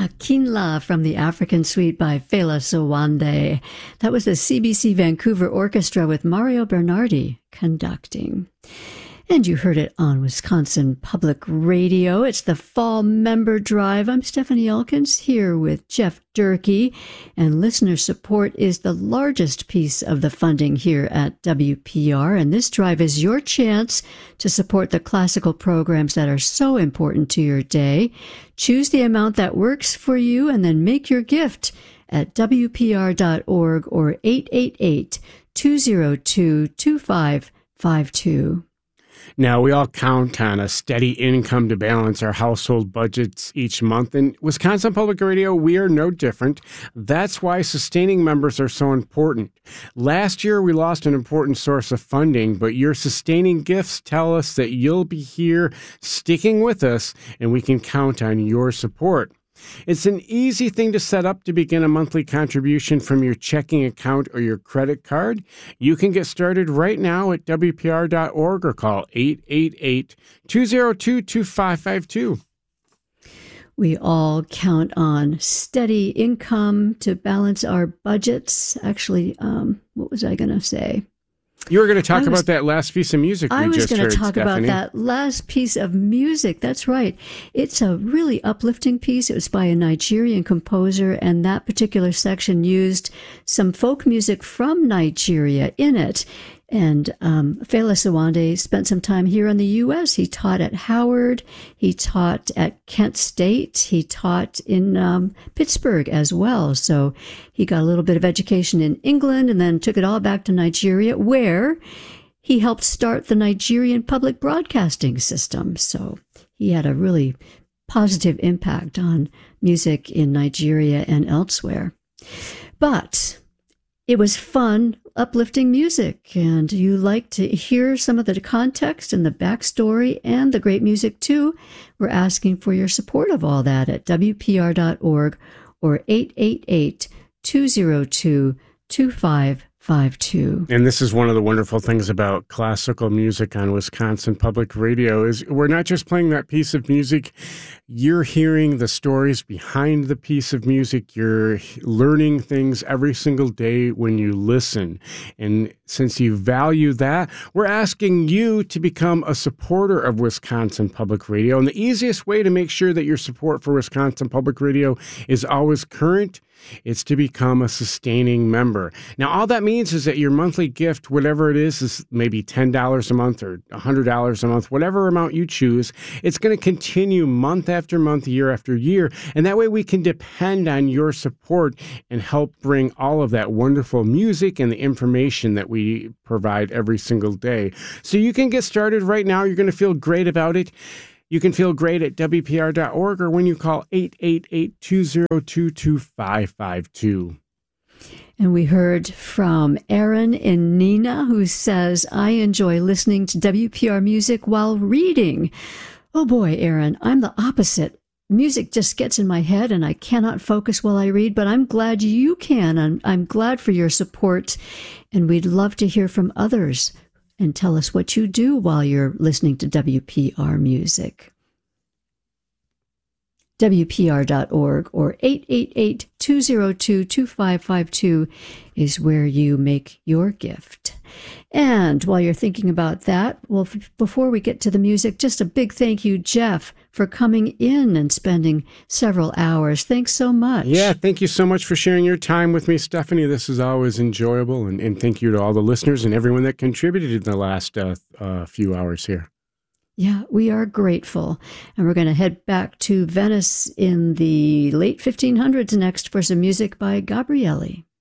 Akinla from the African Suite by Fela Sowande. That was the CBC Vancouver Orchestra with Mario Bernardi conducting. And you heard it on Wisconsin Public Radio. It's the Fall Member Drive. I'm Stephanie Elkins here with Jeff Durkee, and listener support is the largest piece of the funding here at WPR, and this drive is your chance to support the classical programs that are so important to your day. Choose the amount that works for you and then make your gift at WPR.org or 888-202-2552. Now, we all count on a steady income to balance our household budgets each month. In Wisconsin Public Radio, we are no different. That's why sustaining members are so important. Last year, we lost an important source of funding, but your sustaining gifts tell us that you'll be here sticking with us, and we can count on your support. It's an easy thing to set up to begin a monthly contribution from your checking account or your credit card. You can get started right now at WPR.org or call 888-202-2552. We all count on steady income to balance our budgets. Actually, what was I going to say? You were going to talk about that last piece of music we just heard, I was going to talk Stephanie. about that last piece of music. That's right. It's a really uplifting piece. It was by a Nigerian composer, and that particular section used some folk music from Nigeria in it. And Fela Sowande spent some time here in the U.S. He taught at Howard. He taught at Kent State. He taught in Pittsburgh as well. So he got a little bit of education in England and then took it all back to Nigeria, where he helped start the Nigerian public broadcasting system. So he had a really positive impact on music in Nigeria and elsewhere. But it was fun, uplifting music, and you like to hear some of the context and the backstory and the great music too. We're asking for your support of all that at WPR.org or 888-202-2552. And this is one of the wonderful things about classical music on Wisconsin Public Radio is we're not just playing that piece of music. You're hearing the stories behind the piece of music. You're learning things every single day when you listen. And since you value that, we're asking you to become a supporter of Wisconsin Public Radio. And the easiest way to make sure that your support for Wisconsin Public Radio is always current, it's to become a sustaining member. Now, all that means is that your monthly gift, whatever it is maybe $10 a month or $100 a month, whatever amount you choose. It's going to continue month after month, year after year. And that way we can depend on your support and help bring all of that wonderful music and the information that we provide every single day. So you can get started right now. You're going to feel great about it. You can feel great at WPR.org or when you call 888-202-2552. And we heard from Aaron in Neenah, who says, I enjoy listening to WPR music while reading. Oh boy, Aaron, I'm the opposite. Music just gets in my head and I cannot focus while I read, but I'm glad you can. I'm glad for your support, and we'd love to hear from others. And tell us what you do while you're listening to WPR music. WPR.org or 888-202-2552 is where you make your gift. And while you're thinking about that, well, before we get to the music, just a big thank you, Jeff, for coming in and spending several hours. Thanks so much. Yeah, thank you so much for sharing your time with me, Stephanie. This is always enjoyable. And thank you to all the listeners and everyone that contributed in the last few hours here. Yeah, we are grateful. And we're going to head back to Venice in the late 1500s next for some music by Gabrieli.